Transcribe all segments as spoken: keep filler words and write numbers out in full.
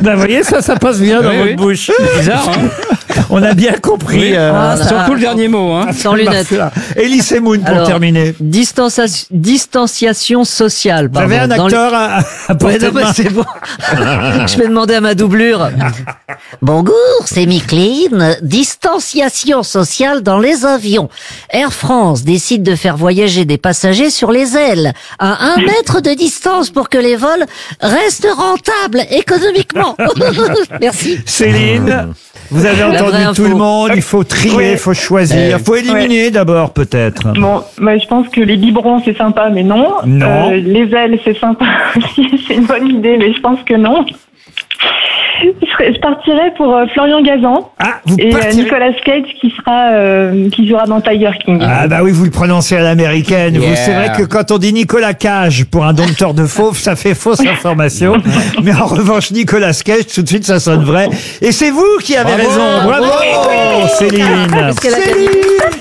Ben, vous voyez, ça, ça passe bien dans Oui, votre oui. bouche. C'est bizarre, hein. On a bien compris. Oui. euh, Ah, surtout le dernier mot, hein. Sans lunettes. Elise Moon, pour Alors, terminer. distancia- distanciation sociale. Vous Pardon, avez un dans acteur à, à le- portée Ouais, non, de mais main. c'est bon. Je vais demander à ma doublure. Bonjour, c'est Micheline. Distanciation sociale dans les avions. Air France décide de faire voyager des passagers sur les ailes à un mètre de distance pour que les vols restent rentables économiquement. Merci. Céline, vous avez La vraie entendu info. tout le monde. Il faut trier, il faut choisir. Il faut éliminer d'abord, peut-être. Bon, bah, je pense que les biberons, c'est sympa, mais non. Non. Euh, les ailes, c'est sympa aussi, c'est une bonne idée, mais je pense que non. Je, serais- je partirais pour euh, Florian Gazan Ah, vous et euh, partirez- Nicolas Cage qui sera euh, qui jouera dans Tiger King. Ah bah oui, vous le prononcez à l'américaine. Vous, Yeah. c'est vrai que quand on dit Nicolas Cage pour un dompteur de fauve, ça fait fausse information. Mais en revanche, Nicolas Cage, tout de suite, ça sonne vrai. Et c'est vous qui avez Bravo. raison. Bravo, Céline. qu'elle a gagné.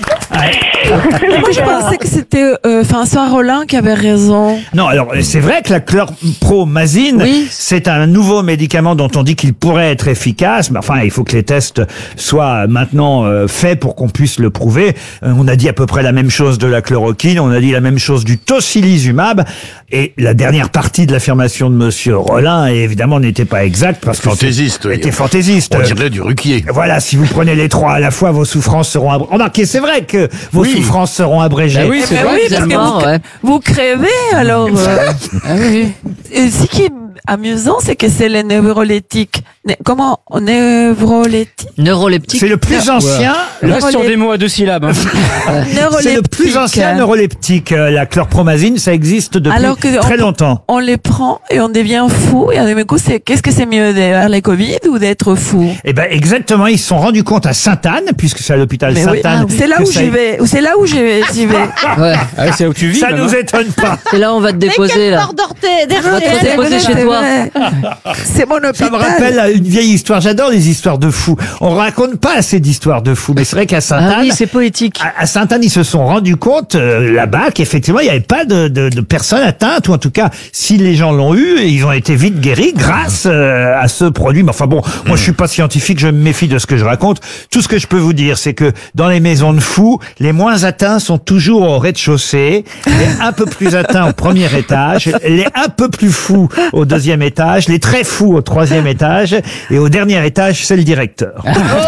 Moi, je pensais que c'était euh, François Rollin qui avait raison. Non, alors c'est vrai que la chlorpromazine, Oui. c'est un nouveau médicament dont on dit qu'il pourrait être efficace, mais enfin il faut que les tests soient maintenant euh, faits pour qu'on puisse le prouver. Euh, on a dit à peu près la même chose de la chloroquine, on a dit la même chose du tocilizumab, et la dernière partie de l'affirmation de Monsieur Rollin, évidemment, n'était pas exacte parce que Fantaisiste, c'est- oui. était fantaisiste. On dirait du Ruquier. Voilà, si vous prenez les trois à la fois, vos souffrances seront abrégées. Remarquez, c'est vrai que vos Oui. souffrances seront abrégées. Bah oui, c'est Mais vrai. oui, parce que Finalement, vous, ouais. vous crevez, alors... euh, Ah oui. et ce qui est amusant, c'est que c'est les neuroleptiques. Ne- Comment Neuroleptiques Neuroleptique. C'est le plus ancien. Reste sur des mots à deux syllabes. Hein. C'est le plus ancien neuroleptique, euh, la chlorpromazine, ça existe depuis Alors que très on- longtemps. On les prend et on devient fou. Et du coup, c'est qu'est-ce que c'est mieux d'avoir les Covid ou d'être fou? Eh ben exactement, ils se sont rendus compte à Sainte-Anne, puisque c'est à l'hôpital Mais oui, Sainte-Anne. c'est là que où ça- j'y vais. Ou c'est là où j'y vais. j'y vais. Ouais. Ah, c'est là où tu vis. Ça même, nous hein. étonne pas. C'est là où on va te déposer, là. On va te déposer chez toi. C'est mon hôpital. Ça me rappelle une vieille histoire. J'adore les histoires de fous. On raconte pas assez d'histoires de fous, mais c'est vrai qu'à Sainte-Anne, Ah oui, c'est poétique. à à Sainte-Anne, ils se sont rendus compte euh, là-bas qu'effectivement, il n'y avait pas de, de, de personnes atteintes, ou en tout cas, si les gens l'ont eu, ils ont été vite guéris grâce euh, à ce produit. Mais enfin bon, moi je suis pas scientifique, je me méfie de ce que je raconte. Tout ce que je peux vous dire, c'est que dans les maisons de fous, les moins atteints sont toujours au rez-de-chaussée, les un peu plus atteints au premier étage, les un peu plus fous au deuxième étage, les très fous au troisième étage, et au dernier étage, c'est le directeur.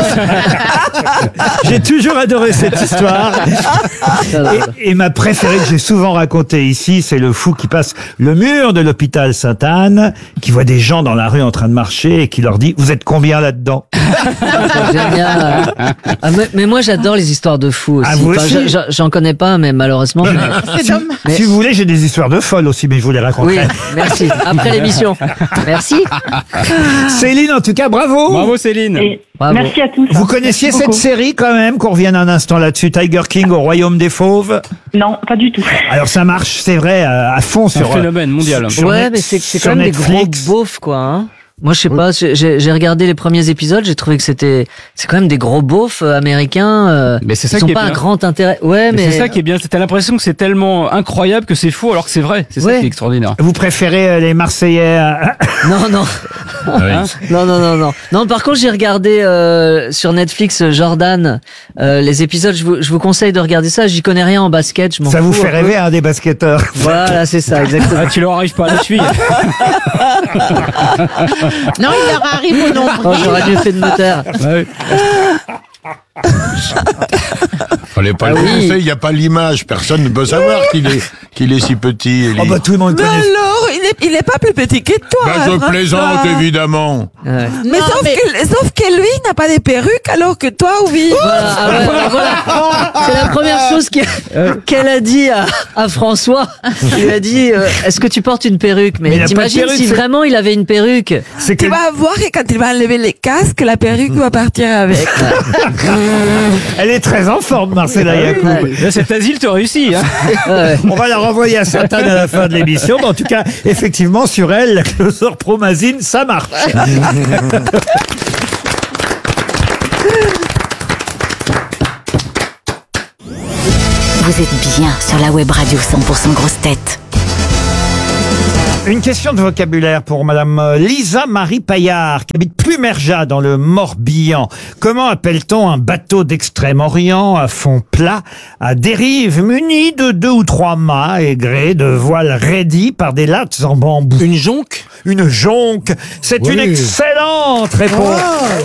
J'ai toujours adoré cette histoire. Et, et ma préférée que j'ai souvent racontée ici, c'est le fou qui passe le mur de l'hôpital Sainte-Anne, qui voit des gens dans la rue en train de marcher et qui leur dit « Vous êtes combien là-dedans ?» C'est génial. Ah, mais, mais moi, j'adore les histoires de fous aussi. Ah, vous Enfin, aussi j'en- j'en- j'en connais pas, mais malheureusement. je- si, Mais- si vous voulez, j'ai des histoires de folles aussi, mais je vous les Oui, raconterai. merci. Après l'émission. Merci. Céline, en tout cas, bravo. Bravo Céline. Et Bravo. merci à tous. Vous connaissiez Merci cette beaucoup. série quand même, qu'on revienne un instant là-dessus, Tiger King au Royaume des Fauves? Non, pas du tout. Alors ça marche, c'est vrai, à, à fond C'est un sur... phénomène mondial. sur Ouais, Net- mais c'est c'est sur quand même des gros Netflix. beaufs, quoi. Hein. Moi, je sais pas, j'ai j'ai regardé les premiers épisodes, j'ai trouvé que c'était, c'est quand même des gros beaufs euh, américains. Euh, Mais c'est ça ils ont qui est pas un bien. grand intérêt. Ouais, mais, Mais c'est ça qui est bien. T'as l'impression que c'est tellement incroyable que c'est faux alors que c'est vrai. C'est ça Ouais. qui est extraordinaire. Vous préférez euh, les Marseillais à- non, non, Hein non, non, non, non. Non, par contre, j'ai regardé euh, sur Netflix euh, Jordan euh, les épisodes. Je vous, je vous conseille de regarder ça. J'y connais rien en basket. Je m'en Ça vous fous fait un peu. rêver, hein, des basketteurs. Voilà, c'est ça, exactement. Ah, tu leur arrives pas à la cheville. Non, il leur arrive au nombre. Oh, j'aurais mieux fait de me taire. Ouais. Fallait pas Ah le oui. dénoncer, il n'y a pas l'image. Personne ne peut savoir qu'il est, qu'il est si petit. Elie. Oh bah tout le monde Mais connaît. alors, il est, il est pas plus petit que toi. Bah, je François. plaisante, évidemment. Ouais. Mais, Non, sauf, mais- Que, sauf que lui il n'a pas de perruque alors que toi, oui. Voilà, ah ouais, bah voilà. C'est la première chose qu'elle qu'elle a dit à, à François. Il lui a dit euh, est-ce que tu portes une perruque? Mais il Mais a pas de t'imagines perruque, si c'est- vraiment il avait une perruque? C'est que Tu vas voir que quand il va enlever les casques, la perruque va partir avec. elle est très en forme, Marcella Yacoub. Ouais. Là, cet asile te réussit. Hein. Ouais. On va la renvoyer à Sainte-Anne à la fin de l'émission. Mais en tout cas, effectivement, sur elle, la chlorpromazine, ça marche. Vous êtes bien sur la web radio cent pour cent grosse tête. Une question de vocabulaire pour Madame Lisa Marie Paillard, qui habite Plumerja dans le Morbihan. Comment appelle-t-on un bateau d'Extrême-Orient à fond plat, à dérive, muni de deux ou trois mâts et gré de voiles raidies par des lattes en bambou? Une jonque? Une jonque. C'est Oui. une excellente réponse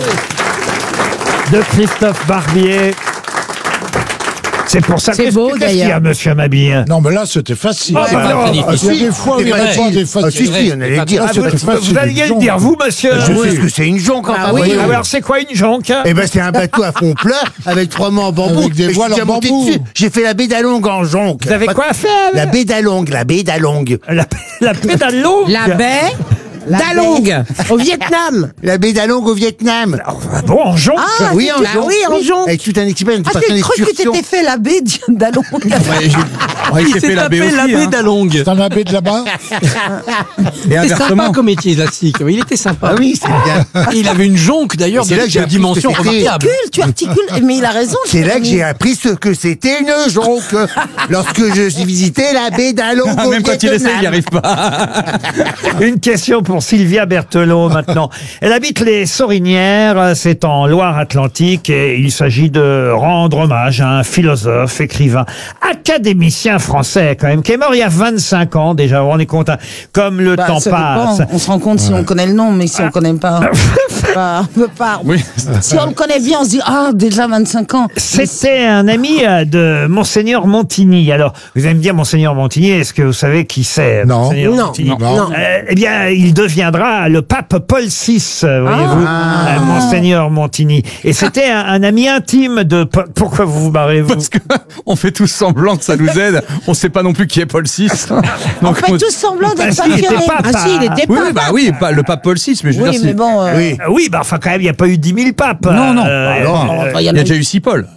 de Christophe Barbier. C'est pour ça que C'est beau, qu'est-ce qu'il y a, d'ailleurs. monsieur Mabille? Non, mais là, c'était facile. Ah, bah, Ah, non, il y a des fois où il vrai. répond des Ah, faciles. si, si, on allait dire. Ah, vous, c'était facile, vous alliez une le jonque. dire, vous, monsieur? Je sais ce que c'est une jonque, enfin. Ah oui. voyons. Ah, alors, c'est quoi une jonque? Eh ben, c'est un bateau à fond plat avec trois mâts en bambou. Avec des Et je suis voiles en déjà monté bambou. dessus. J'ai fait la baie d'Alongue en jonque. Vous avez quoi à faire? La baie d'Alongue, la baie d'Alongue. La, la pédale longue? La baie d'Alongue, au Vietnam. La baie d'Alongue au Vietnam. Ah bon, en jonque? Ah, oui, en bah jonque. oui, en jonque. Avec tout un équipage, Ah, j'ai cru que t'étais fait la baie d'Alongue. Il s'est tapé la baie d'Alongue. C'est un abbé de là-bas. C'était sympa comme métier élastique. Il était sympa. Ah oui, c'est bien. Il avait une jonque d'ailleurs C'est là de, que j'ai de appris dimension que c'était- remarquable. Tu articules, mais il a raison. C'est là que j'ai appris ce que c'était une jonque. Lorsque je suis visité la baie d'Alongue au Même quand il essaie, il n'y Vietnam. arrive pas. Une question pour Sylvia Berthelot maintenant. Elle habite les Sorinières, c'est en Loire-Atlantique et il s'agit de rendre hommage à un philosophe, écrivain, académicien français quand même, qui est mort il y a vingt-cinq ans déjà, vous vous rendez compte, hein, comme le Bah, temps ça passe. dépend. On se rend compte si on connaît le nom, mais si on connaît pas, pas, on peut pas. Oui. Si on le connaît bien, on se dit ah déjà vingt-cinq ans. C'était un ami euh, de Monseigneur Montigny. Alors, vous allez me dire, Monseigneur Montigny, est-ce que vous savez qui c'est, Non. Monseigneur Non. Montigny Non. Euh, eh bien, il deviendra le pape Paul six, euh, voyez-vous, euh, Monseigneur Montigny. Et c'était un, un ami intime de... Paul- Pourquoi vous vous barrez, vous? Parce que on fait tous semblant que ça nous aide. On sait pas non plus qui est Paul six. On Donc, fait on- tous semblant Bah, d'être si, il était passionnés. pape, Ah si, il était Oui, pape. bah oui, pas, le pape Paul six, mais je veux Oui, dire, mais c'est- bon. euh, Oui. Euh, Oui, bah enfin quand même, il n'y a pas eu dix mille papes. Non, non. Euh, Alors, euh, enfin, il y a déjà eu six Paul.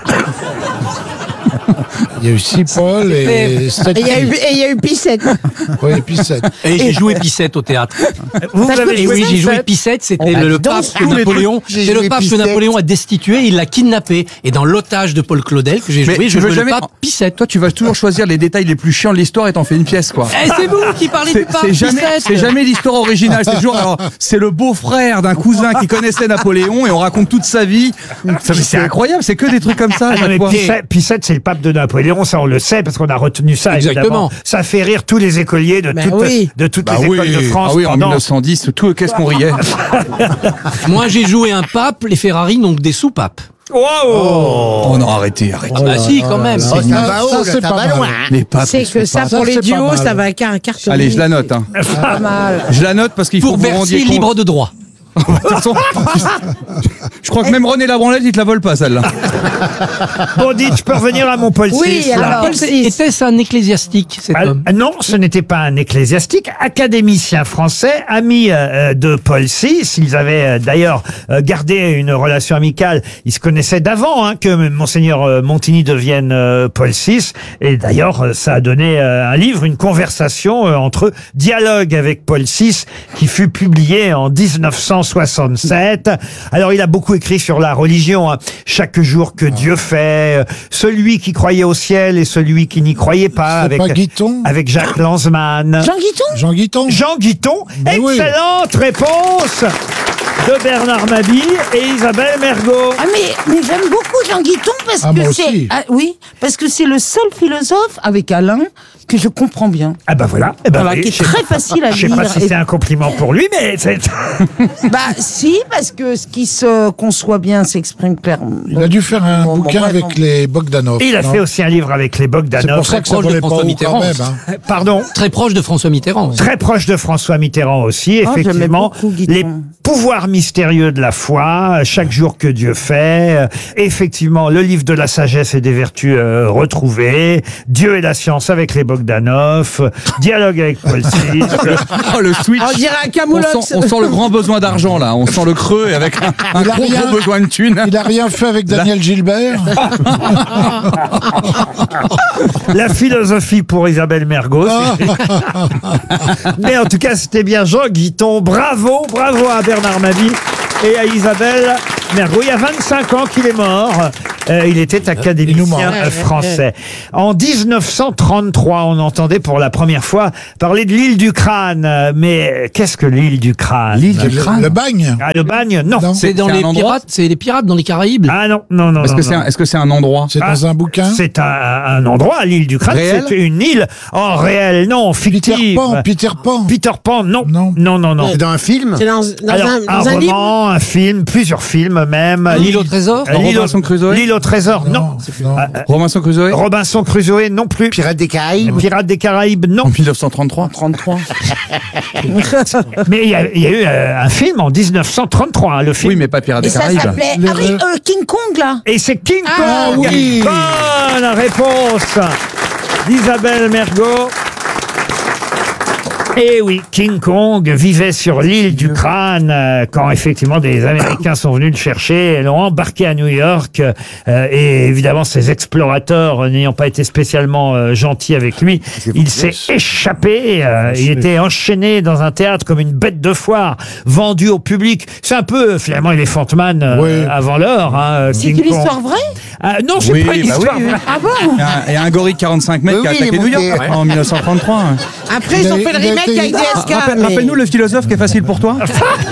Il y a eu six Paul et sept. Et il y a eu, et il y a eu Pissette. Oui, et puis sept. Et j'ai joué Pissette au théâtre. vous, vous avez Et joué oui, j'ai joué Pissette Pissette, c'était Oh, bah, le dis donc, pape tous que les Napoléon, trucs, j'ai c'est le joué pape que Pissette. Napoléon a destitué, il l'a kidnappé. Et dans l'otage de Paul Claudel que j'ai Mais joué, tu je veux jouais jamais- le pape Pissette. Toi, tu vas toujours choisir les détails les plus chiants de l'histoire et t'en fais une pièce, quoi. Eh, c'est vous qui parlez C'est du pape c'est jamais, Pissette. c'est jamais l'histoire originale. C'est toujours, alors, c'est le beau-frère d'un cousin qui connaissait Napoléon et on raconte toute sa vie. Ça, mais C'est incroyable, c'est que des trucs comme ça. à Ah non, chaque mais fois. Pissette, Pissette, c'est le pape de Napoléon, ça on le sait parce qu'on a retenu ça. Exactement. Évidemment. Ça fait rire tous les écoliers de Ben toutes, oui. de toutes Bah les oui, écoles de France. ah oui, en pendant- mille neuf cent dix, tout, qu'est-ce qu'on riait. Moi, j'ai joué un pape, les Ferrari, donc des soupapes. Wow. Oh non, arrêtez, arrêtez. Ah bah si, quand même. Oh, ça Ça, va haut, ça, là, c'est ça pas va mal. loin. Les papes, C'est que ça, Ça, pour les c'est pas duos, mal. ça va car cartonner. Allez, je la note. Hein. Pas mal. Je la note parce qu'il faut Pour que vous vous rendiez Bercy, compte. libre de droit. De toute façon, je crois que même René Labranlette, il te la vole pas, celle-là. Bon, dites, je peux revenir à mon Paul Oui, six, là. alors, Paul six. Était-ce un ecclésiastique, cet Ah, homme? non, ce n'était pas un ecclésiastique, académicien français, ami euh, de Paul six. Ils avaient euh, d'ailleurs euh, gardé une relation amicale. Ils se connaissaient d'avant hein, que Monseigneur euh, Montigny devienne euh, Paul six. Et d'ailleurs, euh, ça a donné euh, un livre, une conversation euh, entre eux, Dialogue avec Paul six, qui fut publié en dix-neuf cent soixante-sept. Alors, il a beaucoup écrit sur la religion. Hein. Chaque jour que Dieu fait, euh, celui qui croyait au ciel et celui qui n'y croyait pas. C'est Avec, pas Guiton avec Jacques Lanzmann. Jean Guiton. Jean Guiton Jean Guiton. Ben oui. Excellente réponse de Bernard Mabille et Isabelle Mergot. Ah mais, mais j'aime beaucoup Jean Guiton parce Ah, moi que c'est aussi. ah, oui parce que c'est le seul philosophe avec Alain que je comprends bien. Ah bah voilà. Eh ben Voilà, oui, qui est je sais très pas- facile à Je sais lire. pas si Et- c'est un compliment pour lui, mais c'est... Bah si parce que ce qui se conçoit bien s'exprime clairement. Il a dû faire un Bon, bon, bouquin bref, avec on- les Bogdanov. Et il a non fait aussi un livre avec les C'est Bogdanov. pour ça que ça proche de volait pas François haut Mitterrand. quand même. Hein. Pardon. Très proche de François Mitterrand. Très proche de François Mitterrand aussi, Ah, j'aimais effectivement. beaucoup Guiton. Les pouvoirs mystérieux de la foi, chaque jour que Dieu fait, euh, effectivement, le livre de la sagesse et des vertus euh, retrouvées, Dieu et la science avec les Bogdanov, dialogue avec Paul six. Oh, le switch. On dirait un On camoulox. sent, on sent le grand besoin d'argent, là. On sent le creux et avec un, un Il a gros, rien- gros besoin de thunes. Il a rien fait avec Daniel Gilbert. La philosophie pour Isabelle Mergot. Mais en tout cas, c'était bien Jean Guiton. Bravo, bravo à Bernard Mabille et à Isabelle Mergot. Il y a vingt-cinq ans qu'il est mort. Euh, il était académicien euh, français. En dix-neuf cent trente-trois, on entendait pour la première fois parler de l'île du Crâne. Euh, Mais qu'est-ce que l'île du Crâne? L'île du Le, crâne. le bagne. Ah, le bagne, non. Non. C'est dans C'est les un endroit pirates, c'est les pirates dans les Caraïbes. Ah non, non, non. Est-ce non, que c'est non. un, est-ce que c'est un endroit? C'est Ah, dans un bouquin. C'est un, un endroit, l'île du Crâne. Réel? C'est une île en réel, non, fictive. Peter Pan, Peter Pan. Peter Pan, non. Non. Non, non, non. C'est dans un film? C'est dans, dans Alors, un, un dans un livre. roman, un film, plusieurs films même. L'île au trésor. Euh, L'île au- Robinson Crusoe. L'île au trésor, non. Non. Ah, euh, Robinson Crusoe. Robinson Crusoe, non plus. Pirates des Caraïbes? Pirates des Caraïbes, non. En mille neuf cent trente-trois. trente-trois. Mais il y, a- il y a eu euh, un film en dix-neuf cent trente-trois, hein, le film. Oui, mais pas Pirates Et des ça Caraïbes. s'appelait Le- Harry- euh, King Kong, là. Et c'est King Kong. Ah oui. Bonne réponse d'Isabelle Mergo. Et oui, King Kong vivait sur l'île du Crâne euh, quand effectivement des Américains sont venus le chercher et l'ont embarqué à New York. Euh, et évidemment, ces explorateurs, euh, n'ayant pas été spécialement euh, gentils avec lui, il s'est échappé. euh, il était enchaîné dans un théâtre comme une bête de foire, vendu au public. C'est un peu, euh, finalement, Elephant Man euh, Oui. avant l'heure. Hein, C'est King une Kong. histoire vraie? Ah, non, c'est Oui, pas une bah histoire oui. vraie. Ah bon? Et un, et un gorille de quarante-cinq mètres Oui, qui a oui, attaqué il est New York monté, après, en mille neuf cent trente-trois. hein. Après, Il ils ont a- fait le il a remake été- avec D S K. Rappelle- mais- Rappelle-nous le philosophe qui est facile pour toi.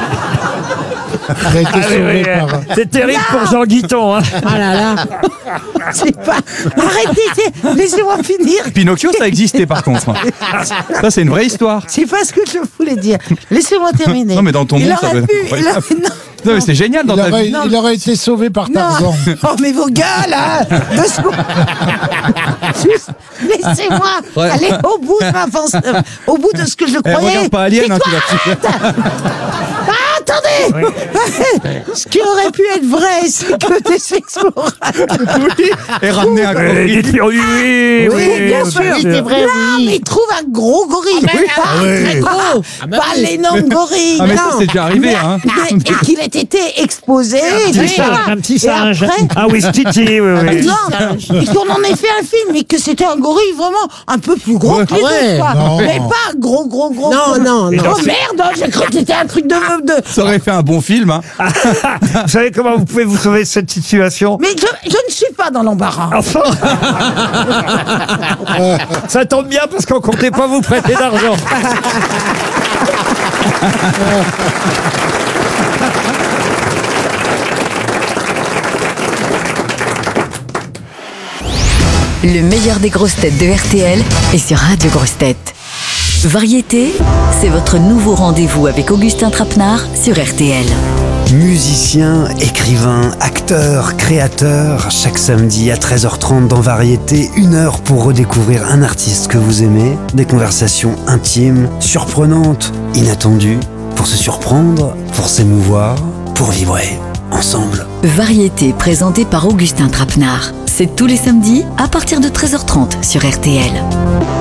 Il a été Ah, oui, sauvé oui, euh, par. c'est terrible pour Jean Guiton. Hein. Ah là là. C'est pas. Arrêtez, c'est- laissez-moi finir. Pinocchio, ça existait par contre. Ça, c'est une vraie histoire. C'est pas ce que je voulais dire. Laissez-moi terminer. Non, mais dans ton il monde, ça aurait doit être pu, il incroyable. aurait- non. Non, mais c'est génial dans Il ta aurait, vie. il aurait été sauvé par Non. Tarzan. Oh, mais vos gars, là. Deux secondes. Juste, laissez-moi Ouais. aller au bout de ma pensée, euh, au bout de ce que je Eh, croyais. regarde pas Alien, hein, tu vas Ah, attendez. Ce qui aurait pu être vrai, c'est que des explorateurs. Oui, et ramener un Euh, gorille. dites- oui, oui, Oui, bien oui, sûr. oui, C'est vrai, Non, mais oui. il trouve un gros gorille. Pas un très gros. Pas l'énorme gorille. Ah, mais ça, non. c'est déjà arrivé, Mais- hein. mais- et qu'il ait été exposé. et tout Un petit ça. singe, un petit Et singe. après- Ah oui, Stiti, oui, oui. Non, et qu'on en ait fait un film, mais que c'était un gorille vraiment un peu plus gros que les Ah ouais, autres, quoi. non. Mais pas gros, gros, gros. Non, gros. non, non. Oh merde, j'ai cru que c'était un truc de meuf de. Ça aurait fait un bon film. Hein. Vous savez comment vous pouvez vous sauver de cette situation? Mais je, je ne suis pas dans l'embarras. Enfin, ça tombe bien parce qu'on comptait pas vous prêter d'argent. Le meilleur des grosses têtes de R T L est sur Radio Grosses Têtes. Variété, c'est votre nouveau rendez-vous avec Augustin Trapenard sur R T L. Musicien, écrivain, acteur, créateur, chaque samedi à treize heures trente dans Variété, une heure pour redécouvrir un artiste que vous aimez, des conversations intimes, surprenantes, inattendues, pour se surprendre, pour s'émouvoir, pour vibrer ensemble. Variété présentée par Augustin Trapenard. C'est tous les samedis à partir de treize heures trente sur R T L.